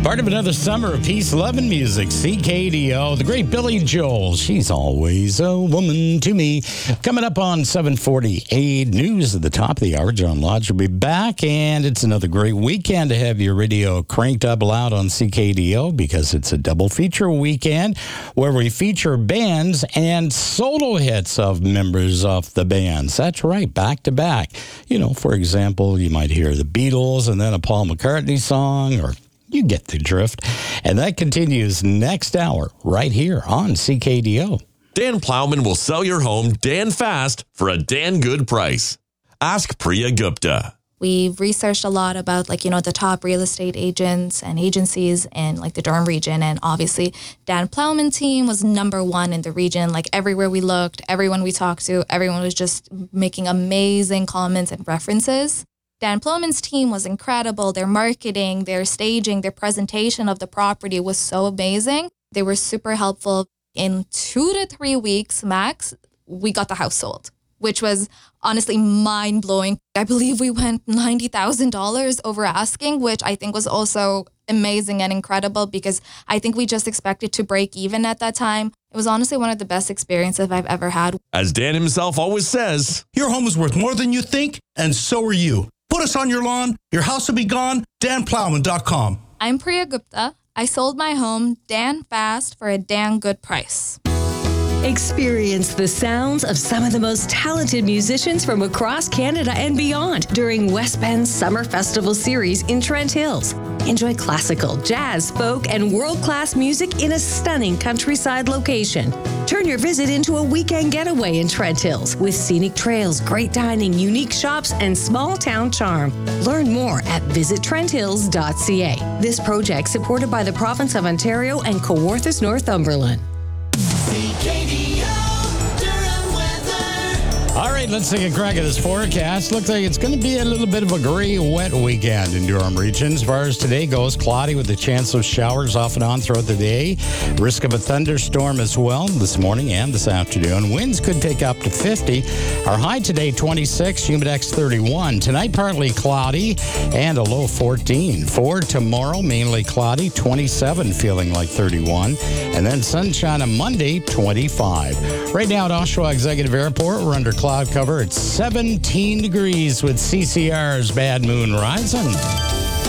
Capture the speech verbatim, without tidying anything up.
Part of another summer of peace, love, and music. C K D O, the great Billy Joel. She's always a woman to me. Coming up on seven forty-eight, news at the top of the hour. John Lodge will be back, and it's another great weekend to have your radio cranked up loud on C K D O because it's a double feature weekend where we feature bands and solo hits of members of the bands. That's right, back to back. You know, for example, you might hear the Beatles and then a Paul McCartney song, or you get the drift. And that continues next hour right here on C K D O. Dan Plowman will sell your home Dan fast for a Dan good price. Ask Priya Gupta. We've researched a lot about, like, you know, the top real estate agents and agencies in, like, the Durham region. And obviously, Dan Plowman team was number one in the region. Like, everywhere we looked, everyone we talked to, everyone was just making amazing comments and references. Dan Plowman's team was incredible. Their marketing, their staging, their presentation of the property was so amazing. They were super helpful. In two to three weeks max, we got the house sold, which was honestly mind-blowing. I believe we went ninety thousand dollars over asking, which I think was also amazing and incredible because I think we just expected to break even at that time. It was honestly one of the best experiences I've ever had. As Dan himself always says, your home is worth more than you think, and so are you. Put us on your lawn, your house will be gone, dan plowman dot com. I'm Priya Gupta. I sold my home Dan fast for a Dan good price. Experience the sounds of some of the most talented musicians from across Canada and beyond during West Bend's Summer Festival Series in Trent Hills. Enjoy classical, jazz, folk, and world-class music in a stunning countryside location. Turn your visit into a weekend getaway in Trent Hills with scenic trails, great dining, unique shops, and small-town charm. Learn more at visit trent hills dot c a. This project supported by the Province of Ontario and Kawarthas Northumberland. All right, let's take a crack at this forecast. Looks like it's going to be a little bit of a gray, wet weekend in Durham region. As far as today goes, cloudy with a chance of showers off and on throughout the day. Risk of a thunderstorm as well this morning and this afternoon. Winds could take up to fifty. Our high today, twenty-six, humidex thirty-one. Tonight, partly cloudy and a low fourteen. For tomorrow, mainly cloudy, twenty-seven, feeling like thirty-one. And then sunshine on Monday, twenty-five. Right now at Oshawa Executive Airport, we're under cloud cover at seventeen degrees with C C R's Bad Moon Rising.